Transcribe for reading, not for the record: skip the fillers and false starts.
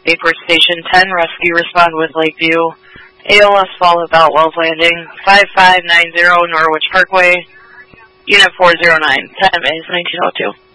Bayport Station 10, rescue respond with Lakeview. ALS fall about Wells Landing, 5590 Norwich Parkway, Unit 409, 10 is 1902.